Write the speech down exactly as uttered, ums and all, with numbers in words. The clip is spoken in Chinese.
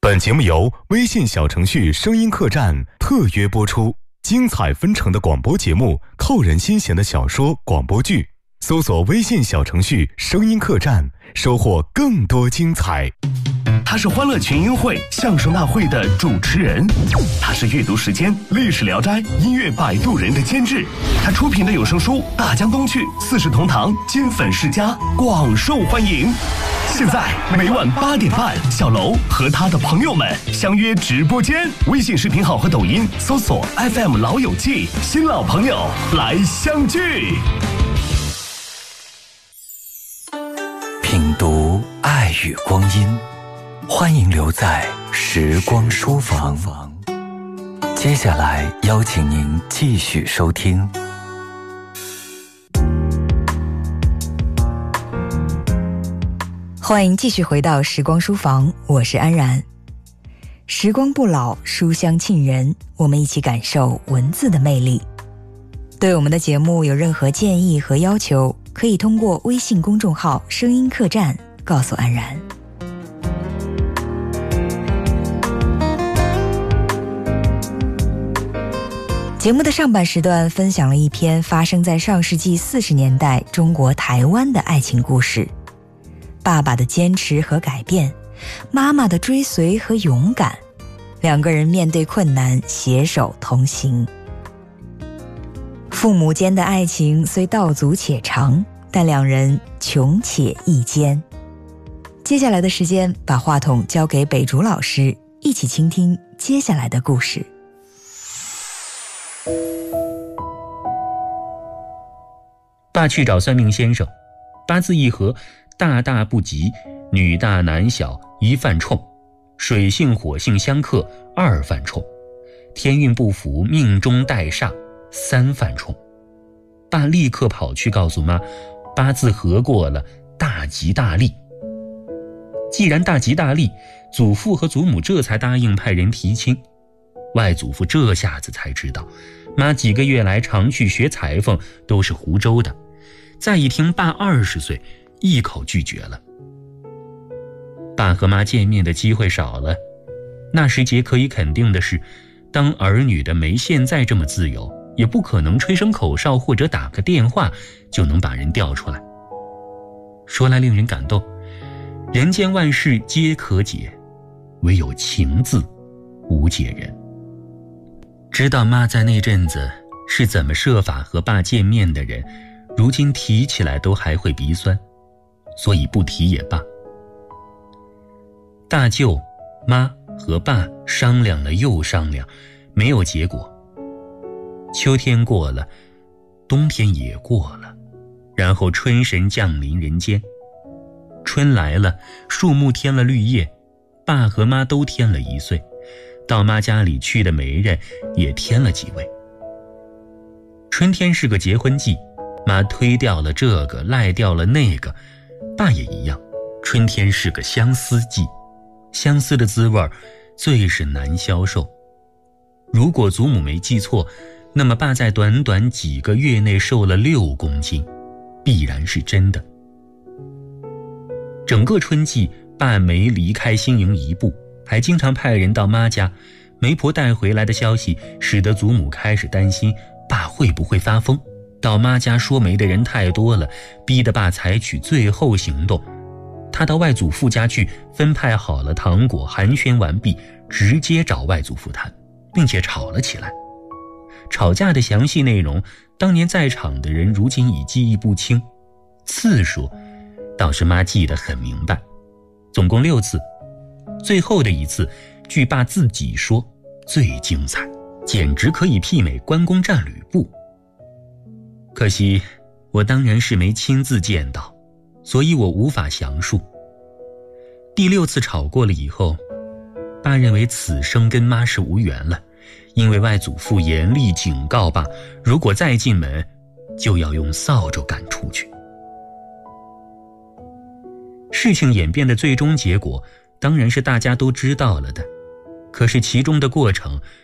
本节目由微信小程序声音客栈特约播出，精彩纷呈的广播节目，扣人心弦的小说广播剧，搜索微信小程序声音客栈，收获更多精彩。 他是欢乐群英会相声大会的主持人，他是阅读时间历史聊斋音乐摆渡人的监制，他出品的有声书大江东去四世同堂金粉世家广受欢迎。现在每晚八点半，小楼和他的朋友们相约直播间，微信视频号和抖音搜索 F M 老友记，新老朋友来相聚。 品读爱与光阴，欢迎留在时光书房。接下来邀请您继续收听。 欢迎继续回到时光书房，我是安然。时光不老，书香沁人，我们一起感受文字的魅力。对我们的节目有任何建议和要求，可以通过微信公众号声音客栈告诉安然。节目的上半时段分享了一篇发生在上世纪四十年代中国台湾的爱情故事，爸爸的坚持和改变，妈妈的追随和勇敢，两个人面对困难携手同行。父母间的爱情虽道阻且长，但两人穷且益坚。接下来的时间，把话筒交给北竹老师，一起倾听接下来的故事。 爸去找算命先生，八字一合，大大不吉，女大男小，一犯冲，水性火性相克，二犯冲，天运不符，命中带煞，三犯冲。爸立刻跑去告诉妈，八字合过了，大吉大利。既然大吉大利，祖父和祖母这才答应派人提亲。外祖父这下子才知道，妈几个月来常去学裁缝都是湖州的，再一听爸二十岁，一口拒绝了。爸和妈见面的机会少了，那时节可以肯定的是，当儿女的没现在这么自由，也不可能吹声口哨或者打个电话就能把人调出来。说来令人感动，人间万事皆可解，唯有情字无解人。知道妈在那阵子是怎么设法和爸见面的人，如今提起来都还会鼻酸，所以不提也罢。大舅、妈和爸商量了又商量，没有结果。秋天过了，冬天也过了，然后春神降临人间。春来了，树木添了绿叶，爸和妈都添了一岁，到妈家里去的媒人也添了几位。春天是个结婚季，妈推掉了这个，赖掉了那个，爸也一样。春天是个相思季，相思的滋味最是难消受。如果祖母没记错，那么爸在短短几个月内瘦了六公斤，必然是真的。整个春季，爸没离开新营一步，还经常派人到妈家。媒婆带回来的消息使得祖母开始担心爸会不会发疯，到妈家说媒的人太多了，逼得爸采取最后行动。他到外祖父家去，分派好了糖果，寒暄完毕，直接找外祖父谈，并且吵了起来。吵架的详细内容，当年在场的人如今已记忆不清，次数倒是妈记得很明白，总共六次。最后的一次，据爸自己说最精彩，简直可以媲美关公战吕布。可惜我当然是没亲自见到，所以我无法详述。第六次吵过了以后，爸认为此生跟妈是无缘了，因为外祖父严厉警告爸，如果再进门就要用扫帚赶出去。事情演变的最终结果当然是大家都知道了的，可是其中的过程